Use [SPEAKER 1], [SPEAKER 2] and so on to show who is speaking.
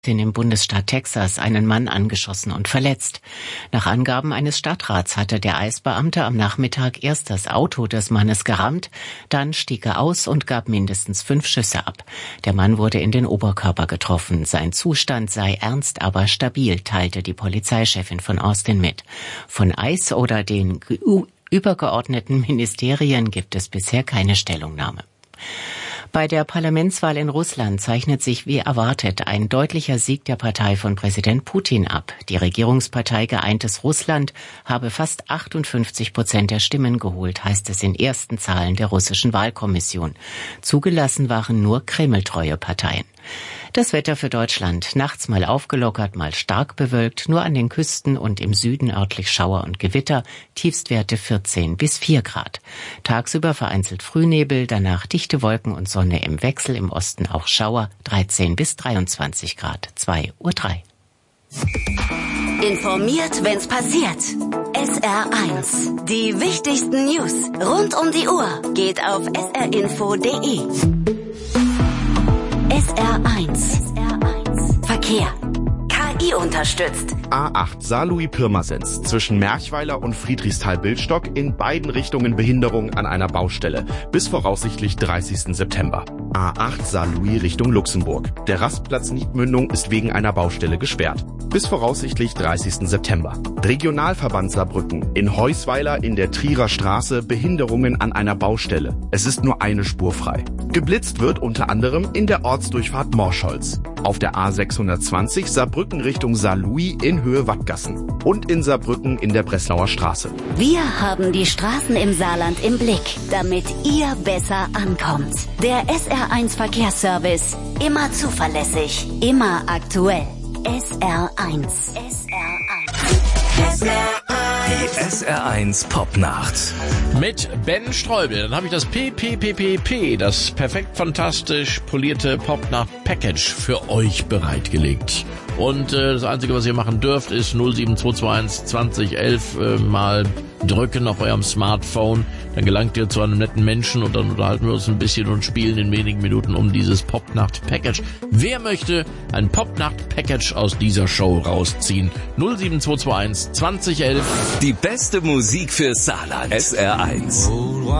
[SPEAKER 1] im Bundesstaat Texas einen Mann angeschossen und verletzt. Nach Angaben eines Stadtrats hatte der Eisbeamte am Nachmittag erst das Auto des Mannes gerammt, dann stieg er aus und gab mindestens 5 Schüsse ab. Der Mann wurde in den Oberkörper getroffen. Sein Zustand sei ernst, aber stabil, teilte die Polizeichefin von Austin mit. Von Eis oder den übergeordneten Ministerien gibt es bisher keine Stellungnahme. Bei der Parlamentswahl in Russland zeichnet sich wie erwartet ein deutlicher Sieg der Partei von Präsident Putin ab. Die Regierungspartei Geeintes Russland habe fast 58% der Stimmen geholt, heißt es in ersten Zahlen der russischen Wahlkommission. Zugelassen waren nur kremltreue Parteien. Das Wetter für Deutschland: nachts mal aufgelockert, mal stark bewölkt, nur an den Küsten und im Süden örtlich Schauer und Gewitter, Tiefstwerte 14 bis 4 Grad. Tagsüber vereinzelt Frühnebel, danach dichte Wolken und Sonne im Wechsel, im Osten auch Schauer, 13 bis 23 Grad, 2:03 Uhr.
[SPEAKER 2] Informiert, wenn's passiert. SR1. Die wichtigsten News rund um die Uhr geht auf srinfo.de. SR1. Verkehr. KI unterstützt.
[SPEAKER 3] A8 Saarlouis-Pirmasens zwischen Merchweiler und Friedrichsthal-Bildstock, in beiden Richtungen Behinderung an einer Baustelle. Bis voraussichtlich 30. September. A8 Saarlouis Richtung Luxemburg. Der Rastplatz Niedmündung ist wegen einer Baustelle gesperrt. Bis voraussichtlich 30. September. Regionalverband Saarbrücken. In Heusweiler in der Trierer Straße Behinderungen an einer Baustelle. Es ist nur eine Spur frei. Geblitzt wird unter anderem in der Ortsdurchfahrt Morscholz. Auf der A620 Saarbrücken Richtung Saarlouis in Höhe Wattgassen. Und in Saarbrücken in der Breslauer Straße.
[SPEAKER 2] Wir haben die Straßen im Saarland im Blick, damit ihr besser ankommt. Der SR1 Verkehrsservice. Immer zuverlässig, immer aktuell. SR1.
[SPEAKER 4] Die SR1 Popnacht.
[SPEAKER 5] Mit Ben Streubel. Dann habe ich das PPPPP, das perfekt fantastisch polierte Popnacht-Package für euch bereitgelegt. Und das Einzige, was ihr machen dürft, ist 07221 2011 mal drücken auf eurem Smartphone. Dann gelangt ihr zu einem netten Menschen und dann unterhalten wir uns ein bisschen und spielen in wenigen Minuten um dieses Popnacht-Package. Wer möchte ein Popnacht-Package aus dieser Show rausziehen? 07221 2011.
[SPEAKER 4] Die beste Musik für Saarland. SR1.